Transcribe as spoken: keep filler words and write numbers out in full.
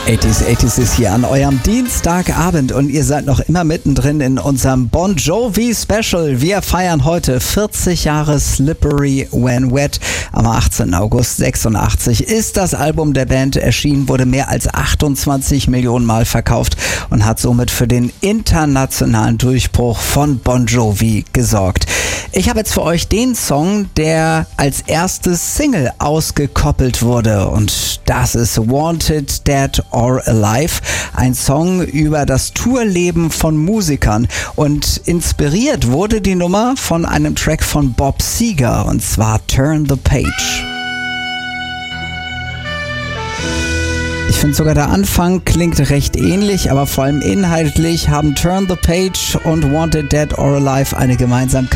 achtziger, achtziger ist hier an eurem Dienstagabend und ihr seid noch immer mittendrin in unserem Bon Jovi Special. Wir feiern heute vierzig Jahre Slippery When Wet. Am achtzehnten August sechsundachtzig ist das Album der Band erschienen, wurde mehr als achtundzwanzig Millionen Mal verkauft und hat somit für den internationalen Durchbruch von Bon Jovi gesorgt. Ich habe jetzt für euch den Song, der als erstes Single ausgekoppelt wurde, und das ist Wanted, Dead or Alive, ein Song über das Tourleben von Musikern, und inspiriert wurde die Nummer von einem Track von Bob Seger, und zwar Turn the Page. Ich finde sogar der Anfang klingt recht ähnlich, aber vor allem inhaltlich haben Turn the Page und Wanted, Dead or Alive eine Gemeinsamkeit.